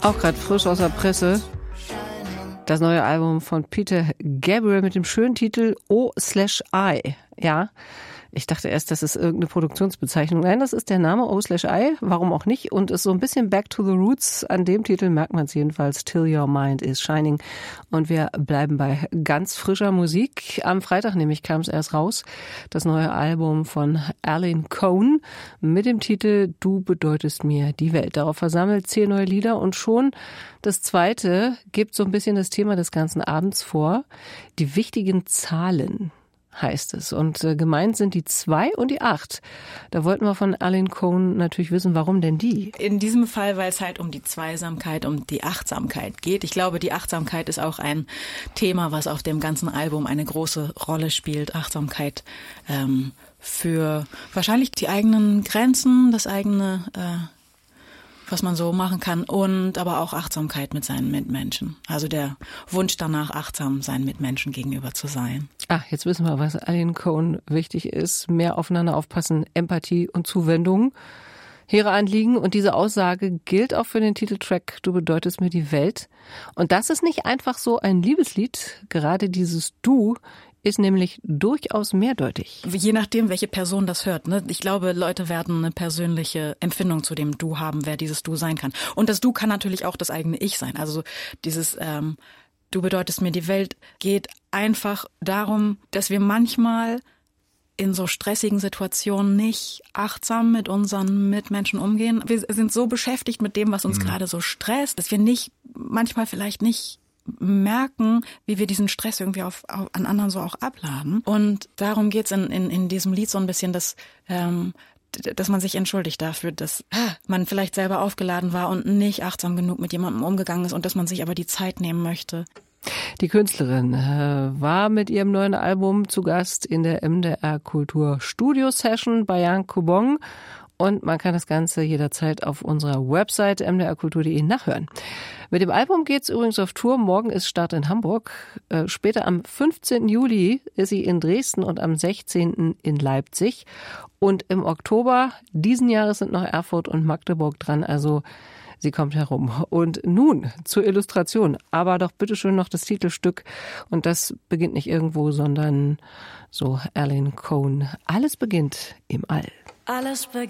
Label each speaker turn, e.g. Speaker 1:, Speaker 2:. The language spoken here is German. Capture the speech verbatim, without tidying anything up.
Speaker 1: Auch gerade frisch aus der Presse. Das neue Album von Peter Gabriel mit dem schönen Titel O slash I. Ja, ich dachte erst, das ist irgendeine Produktionsbezeichnung. Nein, das ist der Name O slash I. Warum auch nicht? Und ist so ein bisschen Back to the Roots. An dem Titel merkt man es jedenfalls. Till Your Mind is Shining. Und wir bleiben bei ganz frischer Musik. Am Freitag nämlich kam es erst raus. Das neue Album von Alan Cohn mit dem Titel Du bedeutest mir die Welt. Darauf versammelt zehn neue Lieder und schon das zweite gibt so ein bisschen das Thema des ganzen Abends vor. Die wichtigen Zahlen heißt es. Und äh, gemeint sind die zwei und die acht. Da wollten wir von Alan Cohn natürlich wissen, warum denn die?
Speaker 2: In diesem Fall, weil es halt um die Zweisamkeit, um die Achtsamkeit geht. Ich glaube, die Achtsamkeit ist auch ein Thema, was auf dem ganzen Album eine große Rolle spielt. Achtsamkeit ähm, für wahrscheinlich die eigenen Grenzen, das eigene äh, was man so machen kann und aber auch Achtsamkeit mit seinen Mitmenschen. Also der Wunsch danach, achtsam seinen Mitmenschen gegenüber zu sein.
Speaker 1: Ach, jetzt wissen wir, was Alan Cohn wichtig ist. Mehr aufeinander aufpassen, Empathie und Zuwendung. Hehre Anliegen. Und diese Aussage gilt auch für den Titeltrack Du bedeutest mir die Welt. Und das ist nicht einfach so ein Liebeslied. Gerade dieses Du ist nämlich durchaus mehrdeutig.
Speaker 2: Je nachdem, welche Person das hört. Ne? Ich glaube, Leute werden eine persönliche Empfindung zu dem Du haben, wer dieses Du sein kann. Und das Du kann natürlich auch das eigene Ich sein. Also dieses ähm, Du bedeutest mir die Welt geht einfach darum, dass wir manchmal in so stressigen Situationen nicht achtsam mit unseren Mitmenschen umgehen. Wir sind so beschäftigt mit dem, was uns mhm. gerade so stresst, dass wir nicht, manchmal vielleicht nicht merken, wie wir diesen Stress irgendwie auf, auf an anderen so auch abladen. Und darum geht's in, in, in diesem Lied so ein bisschen, dass, ähm, dass man sich entschuldigt dafür, dass man vielleicht selber aufgeladen war und nicht achtsam genug mit jemandem umgegangen ist und dass man sich aber die Zeit nehmen möchte.
Speaker 1: Die Künstlerin äh, war mit ihrem neuen Album zu Gast in der M D R Kultur Studio Session bei Jan Kubong. Und man kann das Ganze jederzeit auf unserer Website m d r kultur punkt d e nachhören. Mit dem Album geht's übrigens auf Tour. Morgen ist Start in Hamburg. Äh, später am fünfzehnten Juli ist sie in Dresden und am sechzehnten in Leipzig. Und im Oktober diesen Jahres sind noch Erfurt und Magdeburg dran. Also sie kommt herum. Und nun zur Illustration. Aber doch bitteschön noch das Titelstück. Und das beginnt nicht irgendwo, sondern so Alan Cohn. Alles beginnt im All.
Speaker 3: Alles beginnt